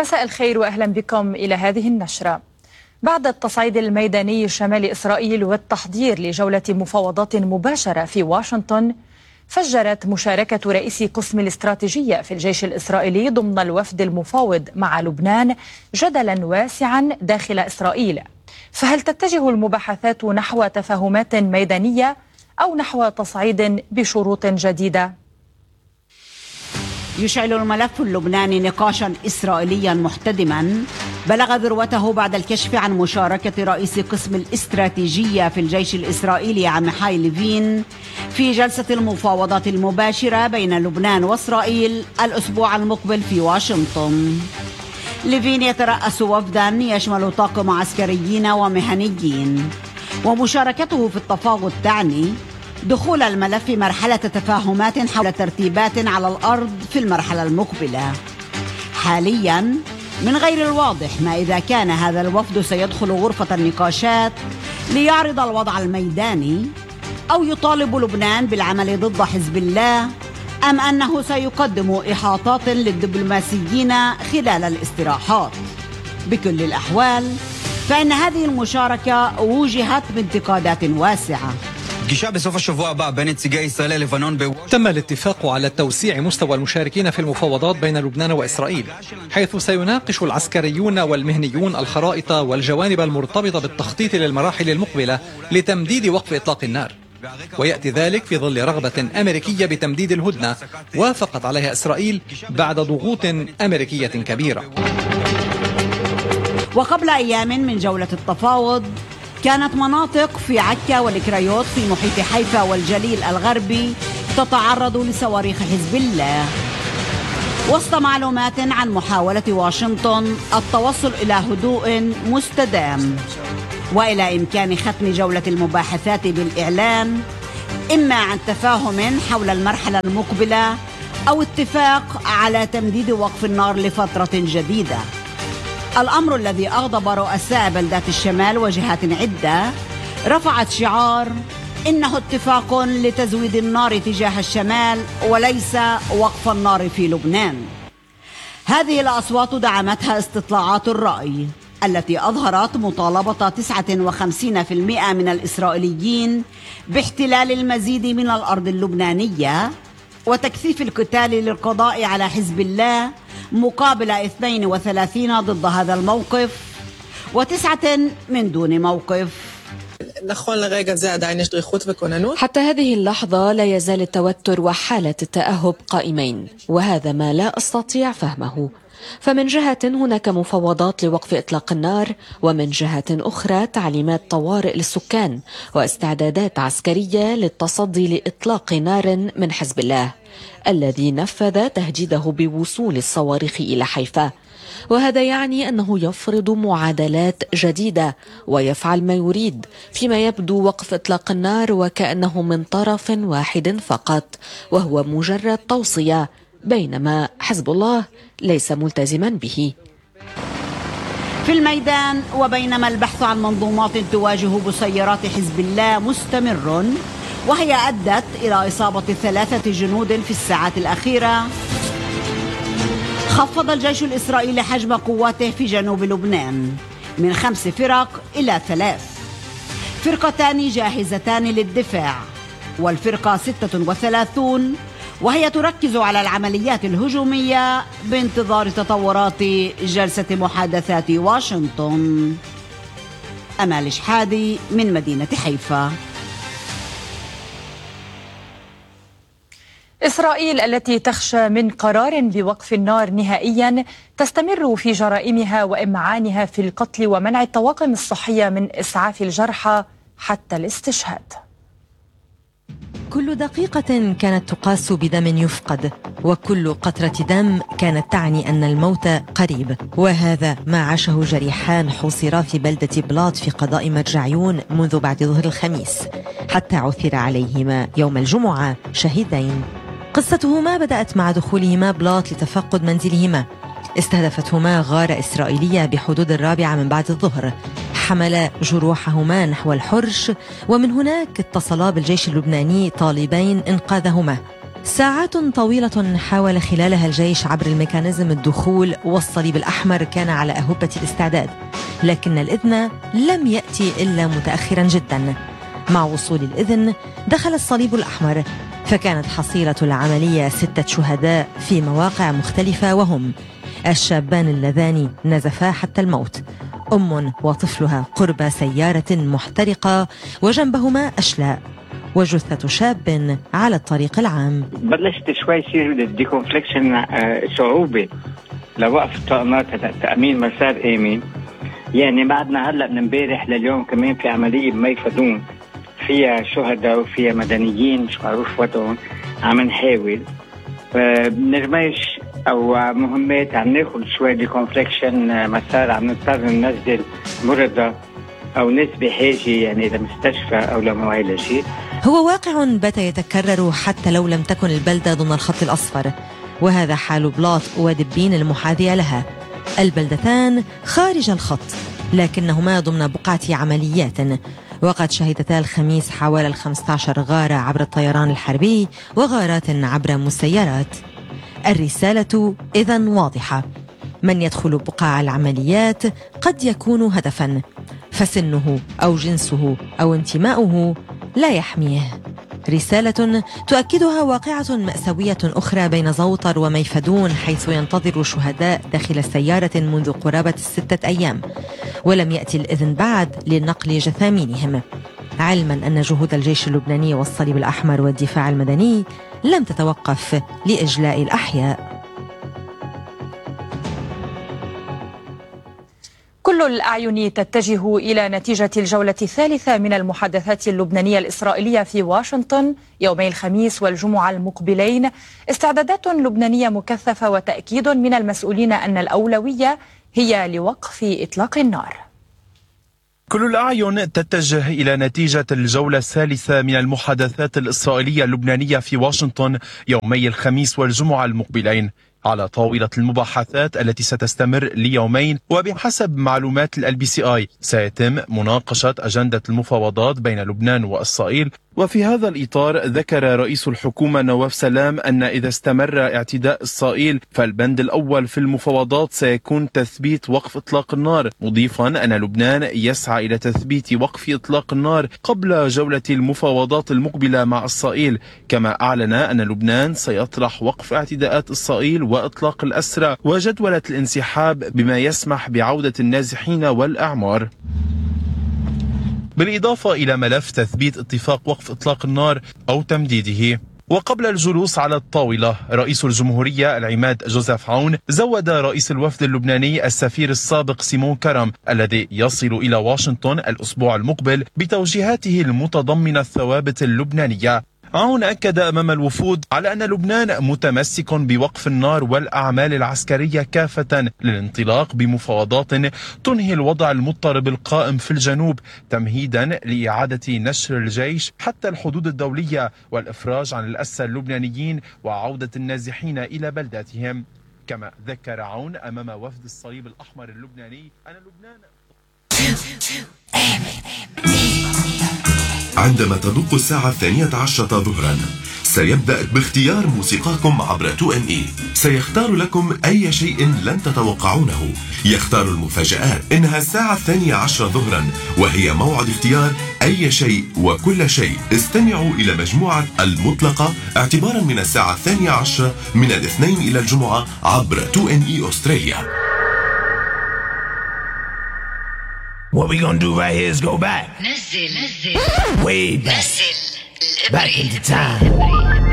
مساء الخير وأهلا بكم إلى هذه النشرة. بعد التصعيد الميداني شمال إسرائيل والتحضير لجولة مفاوضات مباشرة في واشنطن، فجرت مشاركة رئيس قسم الاستراتيجية في الجيش الإسرائيلي ضمن الوفد المفاوض مع لبنان جدلا واسعا داخل إسرائيل. فهل تتجه المباحثات نحو تفاهمات ميدانية أو نحو تصعيد بشروط جديدة؟ يشعل الملف اللبناني نقاشا إسرائيليا محتدما بلغ ذروته بعد الكشف عن مشاركة رئيس قسم الاستراتيجية في الجيش الإسرائيلي عميحاي ليفين في جلسة المفاوضات المباشرة بين لبنان وإسرائيل الأسبوع المقبل في واشنطن. ليفين يترأس وفدا يشمل طاقم عسكريين ومهنيين، ومشاركته في التفاوض تعني دخول الملف مرحلة تفاهمات حول ترتيبات على الأرض في المرحلة المقبلة. حاليا من غير الواضح ما إذا كان هذا الوفد سيدخل غرفة النقاشات ليعرض الوضع الميداني أو يطالب لبنان بالعمل ضد حزب الله، أم أنه سيقدم إحاطات للدبلوماسيين خلال الاستراحات. بكل الأحوال فإن هذه المشاركة وجهت بانتقادات واسعة. تم الاتفاق على توسيع مستوى المشاركين في المفاوضات بين لبنان وإسرائيل، حيث سيناقش العسكريون والمهنيون الخرائط والجوانب المرتبطة بالتخطيط للمراحل المقبلة لتمديد وقف إطلاق النار. ويأتي ذلك في ظل رغبة أمريكية بتمديد الهدنة وافقت عليها إسرائيل بعد ضغوط أمريكية كبيرة. وقبل أيام من جولة التفاوض كانت مناطق في عكا والكريوت في محيط حيفا والجليل الغربي تتعرض لصواريخ حزب الله، وسط معلومات عن محاولة واشنطن التوصل إلى هدوء مستدام وإلى إمكان ختم جولة المباحثات بالإعلان إما عن تفاهم حول المرحلة المقبلة أو اتفاق على تمديد وقف النار لفترة جديدة. الأمر الذي أغضب رؤساء بلدات الشمال وجهات عدة رفعت شعار إنه اتفاق لتزويد النار تجاه الشمال وليس وقف النار في لبنان. هذه الأصوات دعمتها استطلاعات الرأي التي أظهرت مطالبة 59% من الإسرائيليين باحتلال المزيد من الأرض اللبنانية وتكثيف القتال للقضاء على حزب الله، مقابل 32 ضد هذا الموقف و9 من دون موقف. حتى هذه اللحظة لا يزال التوتر وحالة التأهب قائمين، وهذا ما لا أستطيع فهمه. فمن جهة هناك مفاوضات لوقف إطلاق النار، ومن جهة أخرى تعليمات طوارئ للسكان واستعدادات عسكرية للتصدي لإطلاق نار من حزب الله الذي نفذ تهديده بوصول الصواريخ إلى حيفا. وهذا يعني أنه يفرض معادلات جديدة ويفعل ما يريد، فيما يبدو وقف إطلاق النار وكأنه من طرف واحد فقط، وهو مجرد توصية، بينما حزب الله ليس ملتزما به. في الميدان وبينما البحث عن منظومات تواجه بسيرات حزب الله مستمر، وهي أدت إلى إصابة 3 جنود في الساعات الأخيرة، خفض الجيش الإسرائيلي حجم قواته في جنوب لبنان من 5 فرق إلى 3 فرقتان جاهزتان للدفاع، والفرقة 36 وهي تركز على العمليات الهجومية بانتظار تطورات جلسة محادثات واشنطن. أمال شحادي من مدينة حيفا. إسرائيل التي تخشى من قرار بوقف النار نهائيا تستمر في جرائمها وإمعانها في القتل ومنع الطواقم الصحية من إسعاف الجرحى حتى الاستشهاد. كل دقيقة كانت تقاس بدم يفقد، وكل قطرة دم كانت تعني أن الموت قريب. وهذا ما عاشه جريحان حوصرا في بلدة بلاط في قضاء مرجعيون منذ بعد ظهر الخميس، حتى عثر عليهما يوم الجمعة شهيدين. قصتهما بدأت مع دخولهما بلاط لتفقد منزلهما. استهدفتهما غارة إسرائيلية بحدود 4 من بعد الظهر، حمل جروحهما نحو الحرش، ومن هناك اتصلا بالجيش اللبناني طالبين إنقاذهما. ساعات طويلة حاول خلالها الجيش عبر الميكانيزم الدخول، والصليب الأحمر كان على أهبة الاستعداد، لكن الإذن لم يأتي إلا متأخرا جدا. مع وصول الإذن دخل الصليب الأحمر، فكانت حصيلة العملية 6 شهداء في مواقع مختلفة، وهم الشابان اللذان نزفا حتى الموت، أم وطفلها قرب سيارة محترقة وجنبهما أشلاء، وجثة شاب على الطريق العام. بلشت شوي يصير الديكونفليكشن صعوبة لوقف الطاقنات تأمين مسار آمن. يعني بعدنا هلأ من امبارح لليوم كمان في عملية بميفدون فيها شهداء وفيها مدنيين مش معروف وضعهم، عم نحاول بنرميش او مهمات عم ناخذ شوي ديكونفليكشن مسار، عم نضطر ننزل مرضى او ناس بحاجه يعني لمستشفى او لمعالجه. هو واقع بات يتكرر حتى لو لم تكن البلدة ضمن الخط الأصفر، وهذا حال بلاط ودبين المحاذية لها. البلدتان خارج الخط لكنهما ضمن بقعة عمليات، وقد شهدتا الخميس حوالي 15 غارة عبر الطيران الحربي وغارات عبر مسيرات. الرسالة إذن واضحة: من يدخل بقاع العمليات قد يكون هدفا، فسنه أو جنسه أو انتماؤه لا يحميه. رسالة تؤكدها واقعة مأساوية أخرى بين زوطر وميفدون، حيث ينتظر شهداء داخل سيارة منذ قرابة 6 أيام، ولم يأتي الإذن بعد لنقل جثامينهم، علما أن جهود الجيش اللبناني والصليب الأحمر والدفاع المدني لم تتوقف لإجلاء الأحياء. كل الأعين تتجه إلى نتيجة الجولة الثالثة من المحادثات اللبنانية الإسرائيلية في واشنطن يومي الخميس والجمعة المقبلين. استعدادات لبنانية مكثفة وتأكيد من المسؤولين أن الأولوية هي لوقف إطلاق النار. كل الأعين تتجه إلى نتيجة الجولة الثالثة من المحادثات الإسرائيلية اللبنانية في واشنطن يومي الخميس والجمعة المقبلين. على طاولة المباحثات التي ستستمر ليومين، وبحسب معلومات الBCI سيتم مناقشة أجندة المفاوضات بين لبنان وإسرائيل. وفي هذا الإطار ذكر رئيس الحكومة نواف سلام أن إذا استمر اعتداء إسرائيل فالبند الأول في المفاوضات سيكون تثبيت وقف إطلاق النار، مضيفا أن لبنان يسعى إلى تثبيت وقف إطلاق النار قبل جولة المفاوضات المقبلة مع إسرائيل. كما أعلن أن لبنان سيطرح وقف اعتداءات إسرائيل وإطلاق الأسرى وجدولة الانسحاب بما يسمح بعودة النازحين والأعمار، بالإضافة إلى ملف تثبيت اتفاق وقف إطلاق النار أو تمديده. وقبل الجلوس على الطاولة، رئيس الجمهورية العماد جوزيف عون زود رئيس الوفد اللبناني السفير السابق سيمون كرم الذي يصل إلى واشنطن الأسبوع المقبل بتوجيهاته المتضمنة الثوابت اللبنانية. عون أكد أمام الوفود على أن لبنان متمسك بوقف النار والأعمال العسكرية كافة للانطلاق بمفاوضات تنهي الوضع المضطرب القائم في الجنوب، تمهيدا لإعادة نشر الجيش حتى الحدود الدولية والإفراج عن الأسرى اللبنانيين وعودة النازحين إلى بلداتهم. كما ذكر عون أمام وفد الصليب الأحمر اللبناني أن لبنان عندما تدق الساعة 12 ظهرا سيبدأ باختيار موسيقاكم عبر 2ME. سيختار لكم أي شيء لن تتوقعونه، يختار المفاجآت. إنها الساعة 12 ظهرا وهي موعد اختيار أي شيء وكل شيء. استمعوا إلى مجموعة المطلقة اعتبارا من الساعة 12 من الاثنين إلى الجمعة عبر 2ME أستراليا. What we gonna do right here is go back. Way back. Back into time.